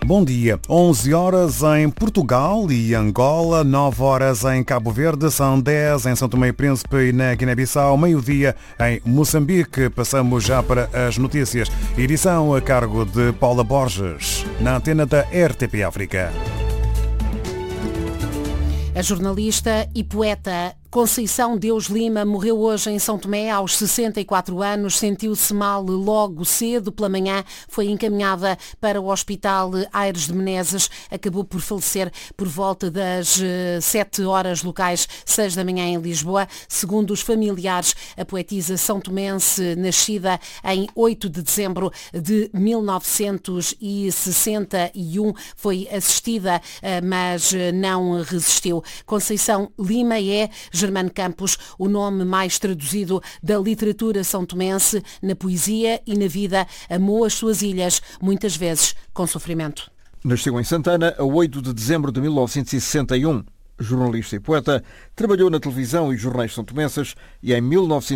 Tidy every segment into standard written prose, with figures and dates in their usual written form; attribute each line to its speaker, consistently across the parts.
Speaker 1: Bom dia. 11 horas em Portugal e Angola, 9 horas em Cabo Verde, são 10 em São Tomé e Príncipe e na Guiné-Bissau, meio-dia em Moçambique. Passamos já para as notícias. Edição a cargo de Paula Borges, na antena da RTP África.
Speaker 2: A jornalista e poeta Conceição Deus Lima morreu hoje em São Tomé aos 64 anos, sentiu-se mal logo cedo pela manhã, foi encaminhada para o Hospital Aires de Menezes, acabou por falecer por volta das 7 horas locais, 6 da manhã em Lisboa. Segundo os familiares, a poetisa são-tomense, nascida em 8 de dezembro de 1961, foi assistida, mas não resistiu. Conceição Lima é Germano Campos, o nome mais traduzido da literatura são-tomense. Na poesia e na vida amou as suas ilhas, muitas vezes com sofrimento.
Speaker 3: Nasceu em Santana a 8 de dezembro de 1961. Jornalista e poeta, trabalhou na televisão e jornais são-tomenses e em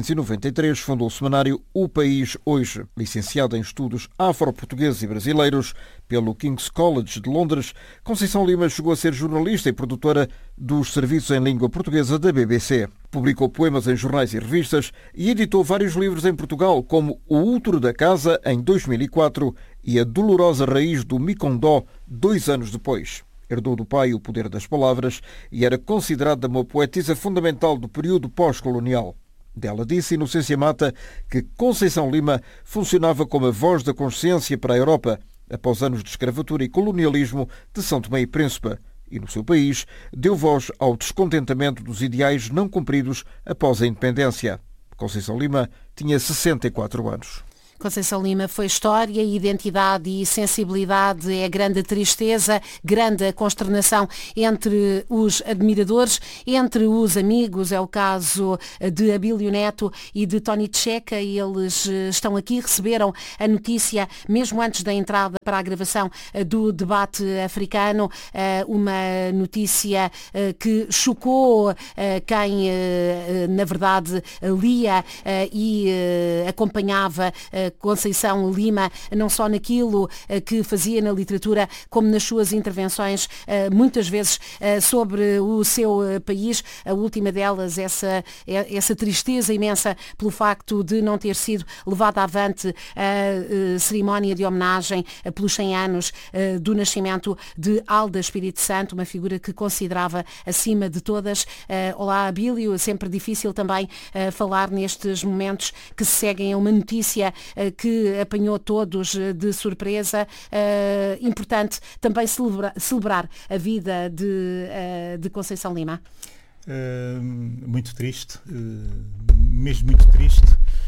Speaker 3: 1993 fundou o semanário O País Hoje. Licenciada em estudos afro-portugueses e brasileiros pelo King's College de Londres, Conceição Lima chegou a ser jornalista e produtora dos serviços em língua portuguesa da BBC. Publicou poemas em jornais e revistas e editou vários livros em Portugal, como O Útero da Casa, em 2004, e A Dolorosa Raiz do Micondó, 2 anos depois. Herdou do pai o poder das palavras e era considerada uma poetisa fundamental do período pós-colonial. Dela disse Inocência Mata que Conceição Lima funcionava como a voz da consciência para a Europa, após anos de escravatura e colonialismo de São Tomé e Príncipe, e no seu país deu voz ao descontentamento dos ideais não cumpridos após a independência. Conceição Lima tinha 64 anos.
Speaker 2: Conceição Lima foi história, identidade e sensibilidade, é grande tristeza, grande consternação entre os admiradores, entre os amigos. É o caso de Abílio Neto e de Tony Tcheca. Eles estão aqui, receberam a notícia mesmo antes da entrada para a gravação do debate africano, uma notícia que chocou quem, na verdade, lia e acompanhava Conceição Lima, não só naquilo que fazia na literatura, como nas suas intervenções, muitas vezes sobre o seu país. A última delas, essa tristeza imensa pelo facto de não ter sido levada avante a cerimónia de homenagem pelos 100 anos do nascimento de Alda Espírito Santo, uma figura que considerava acima de todas. Olá, Abílio, sempre difícil também falar nestes momentos que se seguem a uma notícia que apanhou todos de surpresa. Importante também celebrar a vida de Conceição Lima.
Speaker 4: Muito triste, mesmo muito triste.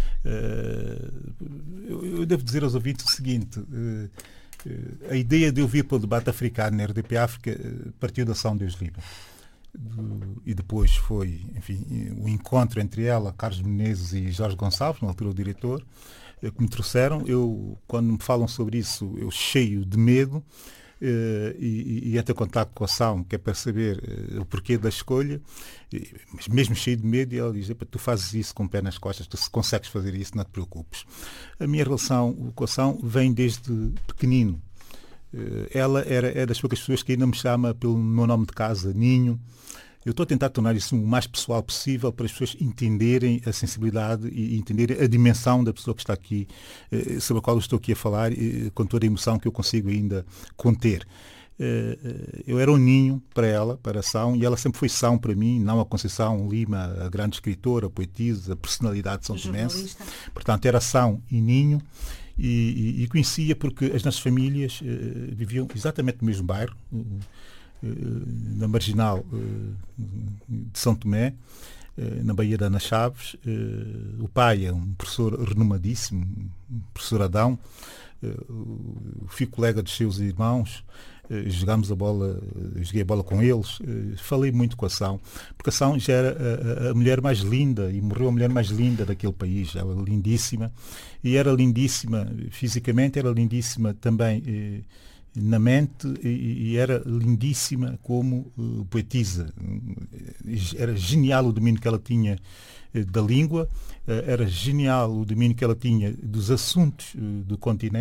Speaker 4: Eu devo dizer aos ouvintes o seguinte: a ideia de eu vir para o debate africano na RDP África partiu da São Deus Lima. E depois foi, enfim, o encontro entre ela, Carlos Menezes e Jorge Gonçalves, na altura o diretor, que me trouxeram. Quando me falam sobre isso, eu cheio de medo, e até contato com a São, que é para saber o porquê da escolha, mas mesmo cheio de medo, ela diz: tu fazes isso com o pé nas costas, tu se consegues fazer isso, não te preocupes. A minha relação com a São vem desde pequenino. Ela é das poucas pessoas que ainda me chama pelo meu nome de casa, Ninho. Eu estou a tentar tornar isso o mais pessoal possível para as pessoas entenderem a sensibilidade e entenderem a dimensão da pessoa que está aqui, sobre a qual eu estou aqui a falar, com toda a emoção que eu consigo ainda conter. Eu era um ninho para ela, para a São, e ela sempre foi São para mim, não a Conceição Lima, a grande escritora, a poetisa, a personalidade são-tomense. Portanto, era São e Ninho. E conhecia porque as nossas famílias viviam exatamente no mesmo bairro, na Marginal de São Tomé, na Baía da Ana Chaves. O pai é um professor renomadíssimo, professor Adão. Fui colega dos seus irmãos, jogámos a bola, joguei a bola com eles, falei muito com a São, porque a São já era a mulher mais linda, e morreu a mulher mais linda daquele país. Ela era lindíssima, e era lindíssima fisicamente, era lindíssima também na mente, e era lindíssima como poetisa. Era genial o domínio que ela tinha da língua, era genial o domínio que ela tinha dos assuntos do continente,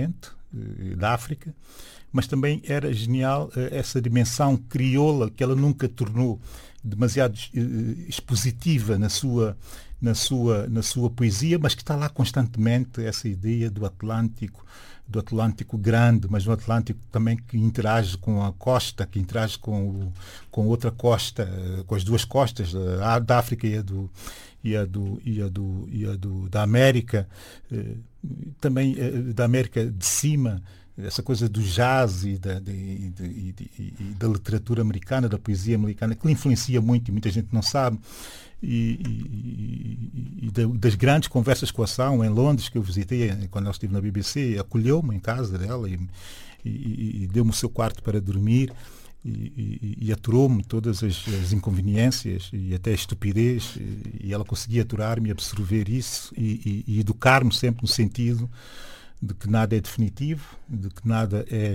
Speaker 4: da África, mas também era genial essa dimensão crioula que ela nunca tornou demasiado expositiva na sua poesia, mas que está lá constantemente, essa ideia do Atlântico grande, mas um Atlântico também que interage com a costa, que interage com outra costa, com as duas costas, a da África da América, também da América de cima, essa coisa do jazz e da literatura americana, da poesia americana, que lhe influencia muito e muita gente não sabe. Das grandes conversas com a Ação em Londres, que eu visitei quando ela estive na BBC, acolheu-me em casa dela e deu-me o seu quarto para dormir e aturou-me todas as inconveniências e até a estupidez, e ela conseguia aturar-me, absorver isso e educar-me sempre no sentido de que nada é definitivo, de que nada é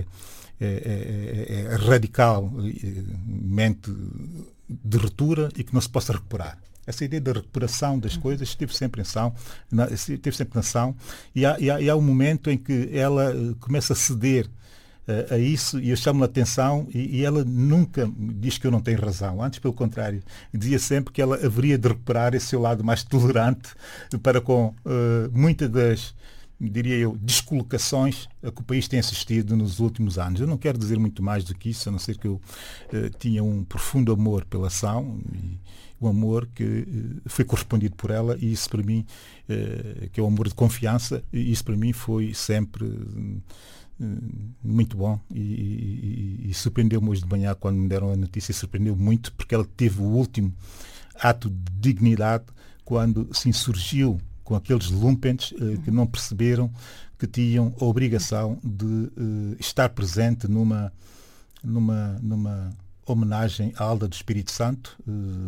Speaker 4: radicalmente de ruptura e que não se possa recuperar. Essa ideia da recuperação das coisas esteve sempre na ação, e há um momento em que ela começa a ceder a isso, e eu chamo a atenção, e ela nunca diz que eu não tenho razão, antes pelo contrário, dizia sempre que ela haveria de recuperar esse seu lado mais tolerante para com muitas das, diria eu, descolocações a que o país tem assistido nos últimos anos. Eu não quero dizer muito mais do que isso, a não ser que eu tinha um profundo amor pela Ação, e um amor que foi correspondido por ela, e isso para mim, que é um amor de confiança, e isso para mim foi sempre muito bom, e surpreendeu-me hoje de manhã quando me deram a notícia, surpreendeu muito, porque ela teve o último ato de dignidade quando se insurgiu com aqueles lumpens que não perceberam que tinham a obrigação de estar presente numa homenagem à Alda do Espírito Santo,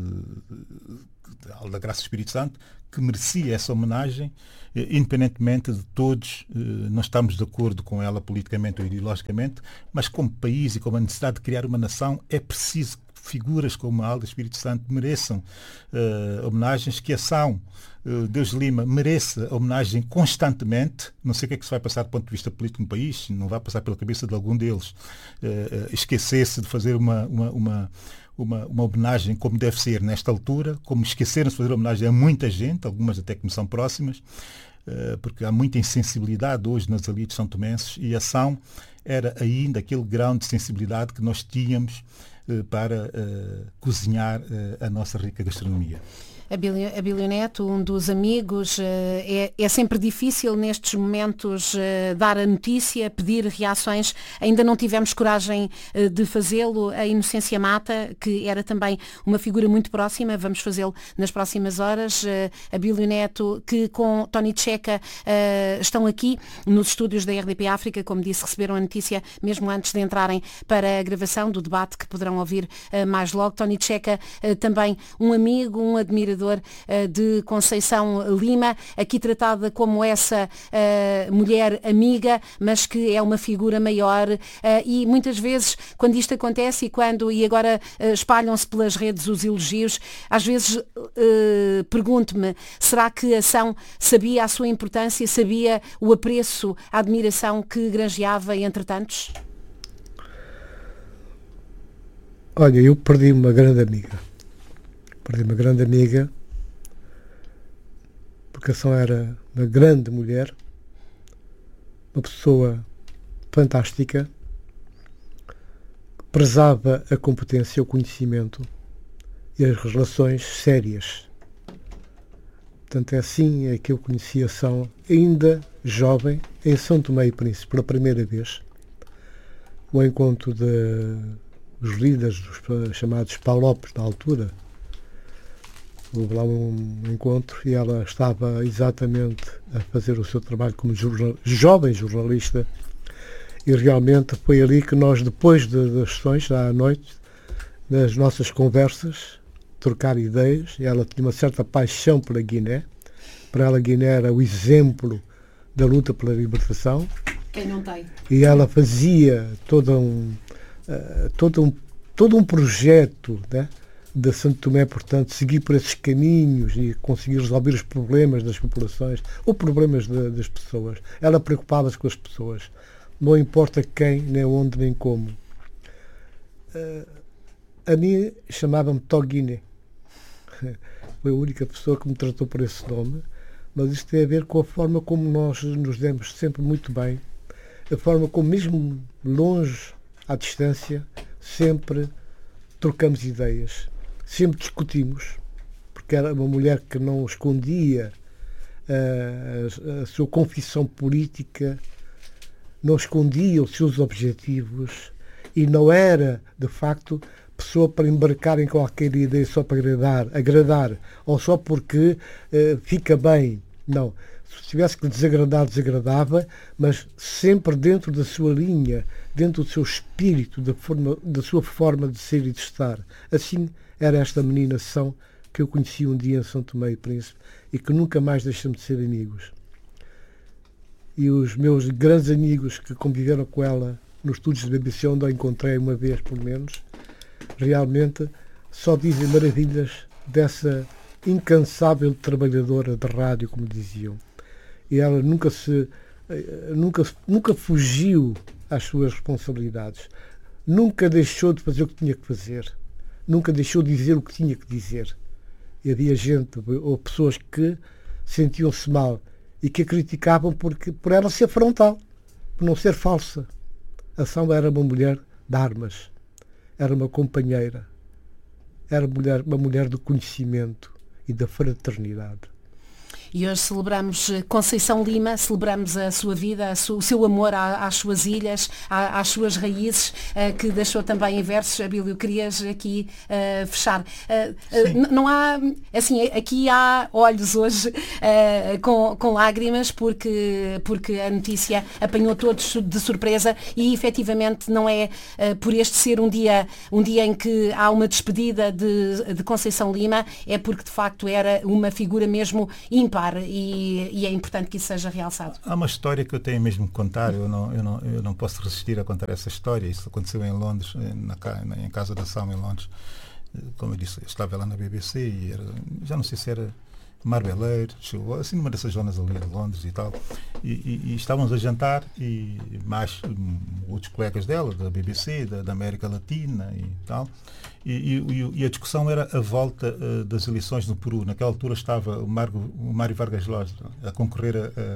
Speaker 4: a Alda Graça do Espírito Santo, que merecia essa homenagem, independentemente de todos não estarmos de acordo com ela politicamente ou ideologicamente, mas como país e como a necessidade de criar uma nação, é preciso que figuras como a Alda do Espírito Santo mereçam homenagens, que a Ação Deus Lima mereça homenagem constantemente. Não sei o que é que se vai passar do ponto de vista político no país, não vai passar pela cabeça de algum deles esquecer-se de fazer uma homenagem como deve ser nesta altura, como esqueceram-se de fazer homenagem a muita gente, algumas até que me são próximas, porque há muita insensibilidade hoje nas elites são-tomenses, e a Ação era ainda aquele grau de sensibilidade que nós tínhamos para cozinhar a nossa rica gastronomia.
Speaker 2: Abílio Neto, um dos amigos, é sempre difícil nestes momentos dar a notícia, pedir reações. Ainda não tivemos coragem de fazê-lo. A Inocência Mata, que era também uma figura muito próxima, vamos fazê-lo nas próximas horas. Abílio Neto, que com Tony Checa estão aqui nos estúdios da RDP África, como disse, receberam a notícia mesmo antes de entrarem para a gravação do debate que poderão ouvir mais logo. Tony Checa, também um amigo, um admirador de Conceição Lima, aqui tratada como essa mulher amiga, mas que é uma figura maior, e muitas vezes quando isto acontece e agora espalham-se pelas redes os elogios, às vezes pergunto-me, será que a Ação sabia a sua importância, sabia o apreço, a admiração que granjeava entre tantos?
Speaker 5: Olha, eu perdi uma grande amiga, porque a Ação era uma grande mulher, uma pessoa fantástica, que prezava a competência, o conhecimento e as relações sérias. Portanto, é assim que eu conheci a Ação, ainda jovem, em São Tomé e Príncipe, pela primeira vez, o encontro dos líderes, dos chamados PALOPs na altura. Houve lá um encontro e ela estava exatamente a fazer o seu trabalho como jovem jornalista, e realmente foi ali que nós, depois das sessões, à noite, das nossas conversas, trocar ideias, e ela tinha uma certa paixão pela Guiné. Para ela, a Guiné era o exemplo da luta pela libertação.
Speaker 2: Quem não tem?
Speaker 5: E ela fazia todo um projeto, né, de Santo Tomé, portanto, seguir por esses caminhos e conseguir resolver os problemas das populações ou problemas das pessoas. Ela preocupava-se com as pessoas. não importa quem, nem onde, nem como. A mim chamava-me Toguine. Foi a única pessoa que me tratou por esse nome, mas isto tem a ver com a forma como nós nos demos sempre muito bem, a forma como, mesmo longe, à distância, sempre trocamos ideias, sempre discutimos, porque era uma mulher que não escondia a sua confissão política, não escondia os seus objetivos e não era, de facto, pessoa para embarcar em qualquer ideia só para agradar ou só porque fica bem. Não. Se tivesse que desagradar, desagradava, mas sempre dentro da sua linha, dentro do seu espírito, da sua forma de ser e de estar. Assim era esta menina São que eu conheci um dia em São Tomé e Príncipe e que nunca mais deixamos de ser amigos. E os meus grandes amigos que conviveram com ela nos estúdios da BBC, onde a encontrei uma vez por menos, realmente só dizem maravilhas dessa incansável trabalhadora de rádio, como diziam. E ela nunca fugiu às suas responsabilidades. Nunca deixou de fazer o que tinha que fazer. Nunca deixou de dizer o que tinha que dizer. E havia gente, ou pessoas que sentiam-se mal e que a criticavam por ela ser frontal, por não ser falsa. A São era uma mulher de armas. Era uma companheira. Era uma mulher do conhecimento e da fraternidade.
Speaker 2: E hoje celebramos Conceição Lima, celebramos a sua vida, o seu amor às suas ilhas, às suas raízes, que deixou também em versos. Abílio, querias aqui fechar. Não há, assim, aqui há olhos hoje com lágrimas, porque a notícia apanhou todos de surpresa e efetivamente não é por este ser um dia em que há uma despedida de Conceição Lima, é porque de facto era uma figura mesmo ímpar. E é importante que isso seja realçado.
Speaker 4: Há uma história que eu tenho mesmo que contar, eu não posso resistir a contar essa história. Isso aconteceu em Londres, em Casa da São, em Londres. Como eu disse, eu estava lá na BBC e já não sei se era Marbeleiro, assim numa dessas zonas ali de Londres e tal, e estávamos a jantar e mais outros colegas dela, da BBC, da América Latina e tal, e a discussão era a volta das eleições no Peru. Naquela altura estava o Mário Vargas Llosa a concorrer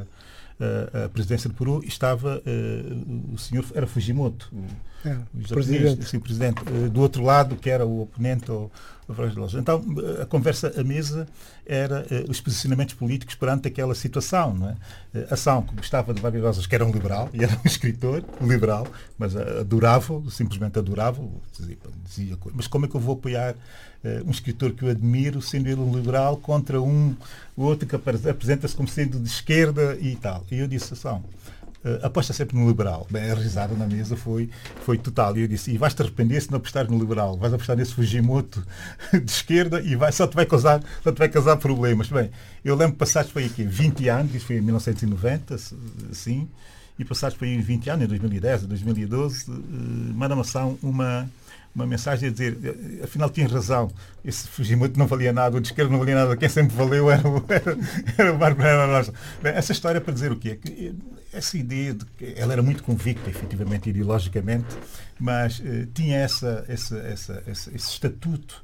Speaker 4: a presidência do Peru e estava o senhor, era Fujimoto, o presidente. Do outro lado, que era o oponente ao Vargas Llosa. Então, a conversa à mesa era os posicionamentos políticos perante aquela situação. Não é? A São, que gostava de Vargas Llosa, que era um liberal, e era um escritor liberal, mas adorava-o, simplesmente adorava-o, dizia, mas como é que eu vou apoiar um escritor que eu admiro, sendo ele um liberal, contra o outro que apresenta-se como sendo de esquerda e tal. E eu disse, São, aposta sempre no liberal. Bem, a risada na mesa foi total. E eu disse, e vais-te arrepender se não apostares no liberal. Vais apostar nesse Fujimoto de esquerda e só te vai causar problemas. Bem, eu lembro que passados para aí 20 anos, isso foi em 1990, sim, e passados para aí 20 anos, em 2010, 2012, manda-me uma mensagem a dizer, afinal tinha razão, esse Fujimoto não valia nada, o de esquerda não valia nada, quem sempre valeu era o Marco Rocha. Essa história é para dizer o quê? Que essa ideia de que ela era muito convicta, efetivamente, ideologicamente, mas tinha esse estatuto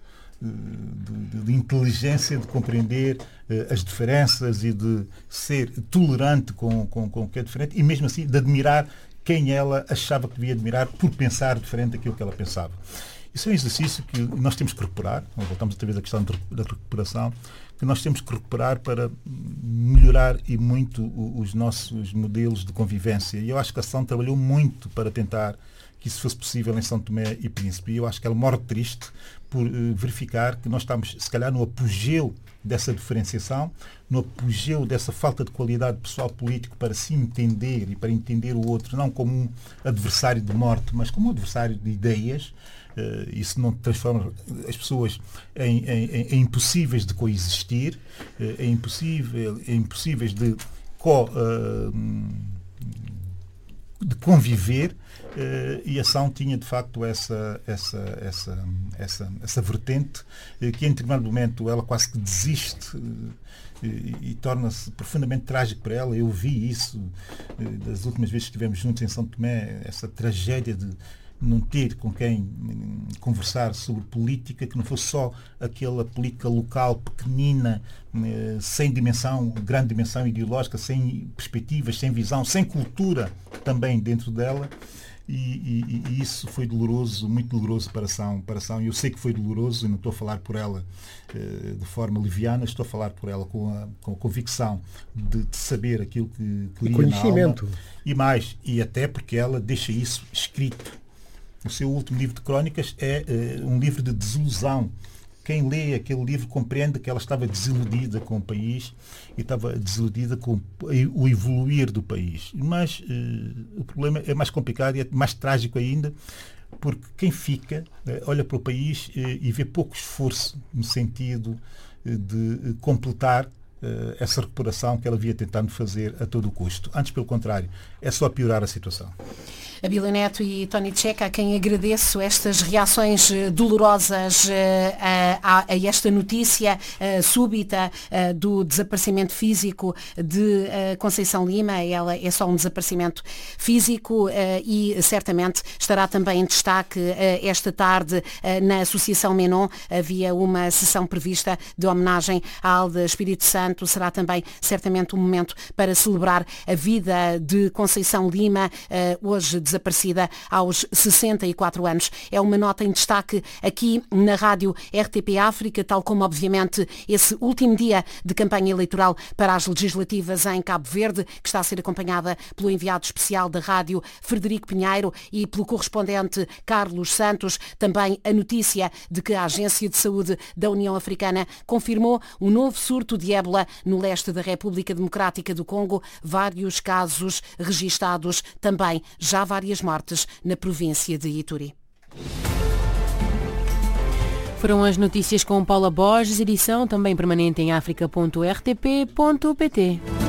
Speaker 4: de inteligência, de compreender as diferenças e de ser tolerante com o que é diferente e mesmo assim de admirar quem ela achava que devia admirar por pensar diferente daquilo que ela pensava. Isso é um exercício que nós temos que recuperar, voltamos outra vez à questão da recuperação, que nós temos que recuperar para melhorar e muito os nossos modelos de convivência. E eu acho que a São trabalhou muito para tentar que isso fosse possível em São Tomé e Príncipe. E eu acho que ela morre triste por verificar que nós estamos, se calhar, no apogeu dessa diferenciação, no apogeu dessa falta de qualidade pessoal político para se entender e para entender o outro, não como um adversário de morte, mas como um adversário de ideias. Isso não transforma as pessoas em impossíveis de coexistir, impossíveis de de conviver, e a ação tinha de facto essa vertente que em determinado momento ela quase que desiste e torna-se profundamente trágico para ela. Eu vi isso das últimas vezes que estivemos juntos em São Tomé, essa tragédia de não ter com quem conversar sobre política, que não fosse só aquela política local, pequenina, sem dimensão, grande dimensão ideológica, sem perspectivas, sem visão, sem cultura também dentro dela. E isso foi doloroso, muito doloroso para a ação. Eu sei que foi doloroso e não estou a falar por ela de forma leviana, estou a falar por ela com a convicção de saber aquilo que lia
Speaker 5: conhecimento.
Speaker 4: Na alma. E até porque ela deixa isso escrito. O seu último livro de crónicas é um livro de desilusão. Quem lê aquele livro compreende que ela estava desiludida com o país e estava desiludida com o evoluir do país. Mas o problema é mais complicado e é mais trágico ainda, porque quem fica olha para o país e vê pouco esforço no sentido de completar essa recuperação que ela via tentando fazer a todo o custo. Antes, pelo contrário, é só piorar a situação.
Speaker 2: Abílio Neto e Tony Checa, a quem agradeço estas reações dolorosas a esta notícia súbita do desaparecimento físico de Conceição Lima. Ela é só um desaparecimento físico e certamente estará também em destaque esta tarde na Associação Menon. Havia uma sessão prevista de homenagem à Alda Espírito Santo. Será também certamente um momento para celebrar a vida de Conceição Lima, hoje desaparecida aos 64 anos. É uma nota em destaque aqui na rádio RTP África, tal como obviamente esse último dia de campanha eleitoral para as legislativas em Cabo Verde, que está a ser acompanhada pelo enviado especial da rádio Frederico Pinheiro e pelo correspondente Carlos Santos. Também a notícia de que a Agência de Saúde da União Africana confirmou um novo surto de ébola no leste da República Democrática do Congo, vários casos registados, também já várias mortes na província de Ituri.
Speaker 6: Foram as notícias com Paula Borges, edição também permanente em africa.rtp.pt.